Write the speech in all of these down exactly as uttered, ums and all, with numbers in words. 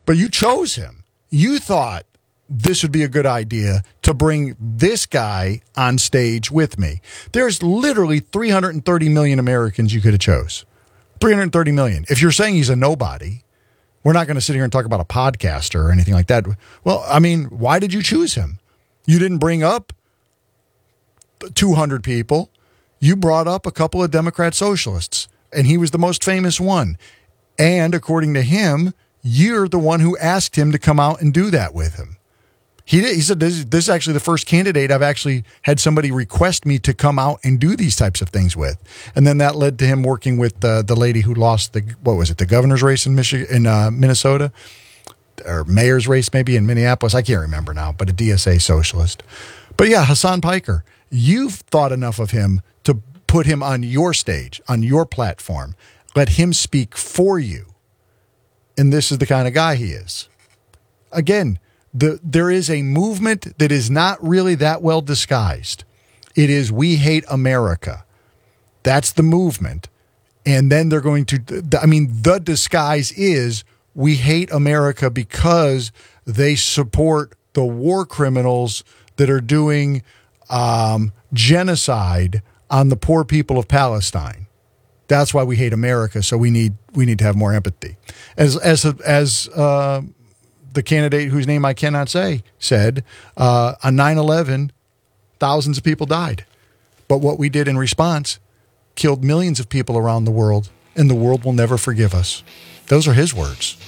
But you chose him. You thought this would be a good idea to bring this guy on stage with me. There's literally three hundred thirty million Americans you could have chose. three hundred thirty million. If you're saying he's a nobody, we're not going to sit here and talk about a podcaster or anything like that. Well, I mean, why did you choose him? You didn't bring up two hundred people. You brought up a couple of Democrat socialists, and he was the most famous one. And according to him, you're the one who asked him to come out and do that with him. He did, he said, this, this is actually the first candidate I've actually had somebody request me to come out and do these types of things with. And then that led to him working with uh, the lady who lost the, what was it, the governor's race in Michigan, in uh, Minnesota, or mayor's race maybe in Minneapolis. I can't remember now, but a D S A socialist. But yeah, Hasan Piker, you've thought enough of him to put him on your stage, on your platform. Let him speak for you. And this is the kind of guy he is. Again, The, there is a movement that is not really that well disguised. It is We Hate America. That's the movement. And then they're going to, I mean, the disguise is we hate America because they support the war criminals that are doing um, genocide on the poor people of Palestine. That's why we hate America. So we need we need to have more empathy. As as as uh, the candidate whose name I cannot say said, uh, on nine eleven, thousands of people died. But what we did in response killed millions of people around the world, and the world will never forgive us. Those are his words.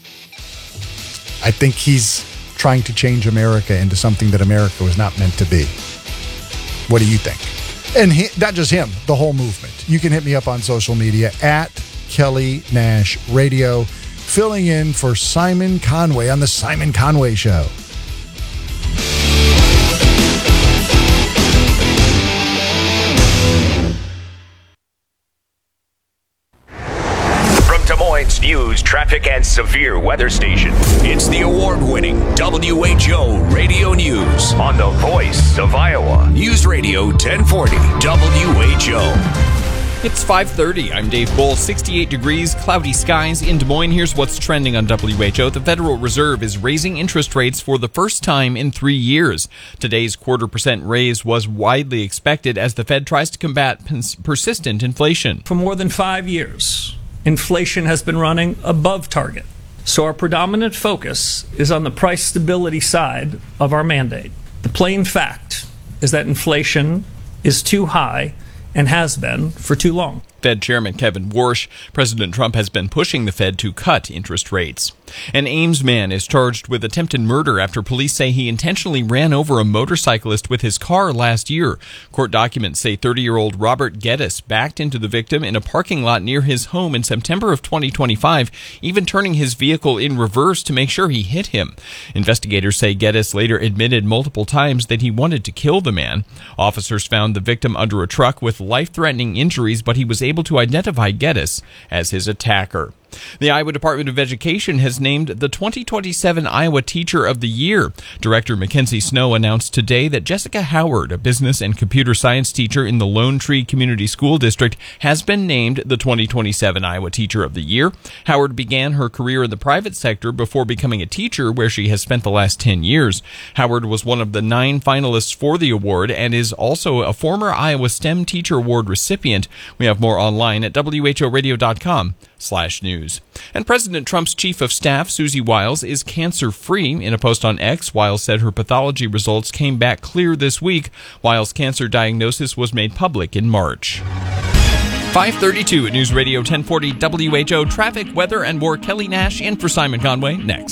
I think he's trying to change America into something that America was not meant to be. What do you think? And he, not just him, the whole movement. You can hit me up on social media at Kelly Nash Radio, filling in for Simon Conway on the Simon Conway Show. From Des Moines News, traffic, and severe weather station, it's the award-winning W H O Radio News on the voice of Iowa. News Radio ten forty W H O. It's five thirty. I'm Dave Bull. sixty-eight degrees, cloudy skies in Des Moines. Here's what's trending on W H O. The Federal Reserve is raising interest rates for the first time in three years. Today's quarter percent raise was widely expected as the Fed tries to combat persistent inflation. For more than five years, inflation has been running above target. So our predominant focus is on the price stability side of our mandate. The plain fact is that inflation is too high and has been for too long. Fed Chairman Kevin Warsh. President Trump has been pushing the Fed to cut interest rates. An Ames man is charged with attempted murder after police say he intentionally ran over a motorcyclist with his car last year. Court documents say thirty-year-old Robert Geddes backed into the victim in a parking lot near his home in September of twenty twenty-five, even turning his vehicle in reverse to make sure he hit him. Investigators say Geddes later admitted multiple times that he wanted to kill the man. Officers found the victim under a truck with life-threatening injuries, but he was able to identify Geddes as his attacker. The Iowa Department of Education has named the twenty twenty-seven Iowa Teacher of the Year. Director Mackenzie Snow announced today that Jessica Howard, a business and computer science teacher in the Lone Tree Community School District, has been named the twenty twenty-seven Iowa Teacher of the Year. Howard began her career in the private sector before becoming a teacher, where she has spent the last ten years. Howard was one of the nine finalists for the award and is also a former Iowa STEM Teacher Award recipient. We have more online at W H O radio dot com slash news. And President Trump's chief of staff, Susie Wiles, is cancer-free. In a post on X, Wiles said her pathology results came back clear this week. Wiles' cancer diagnosis was made public in March. five thirty-two at News Radio ten forty W H O. Traffic, weather, and more. Kelly Nash in for Simon Conway next.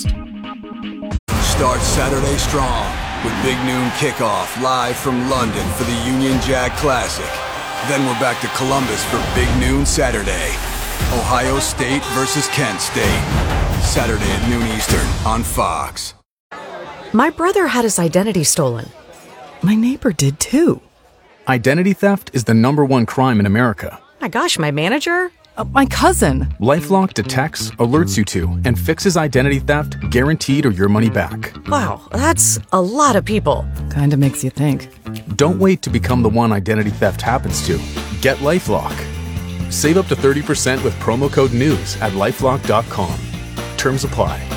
Start Saturday strong with Big Noon Kickoff live from London for the Union Jack Classic. Then we're back to Columbus for Big Noon Saturday. Ohio State versus Kent State. Saturday at noon Eastern on Fox. My brother had his identity stolen. My neighbor did too. Identity theft is the number one crime in America. My gosh, my manager? Uh, my cousin. LifeLock detects, alerts you to, and fixes identity theft guaranteed or your money back. Wow, that's a lot of people. Kinda makes you think. Don't wait to become the one identity theft happens to. Get LifeLock. Save up to thirty percent with promo code NEWS at lifelock dot com. Terms apply.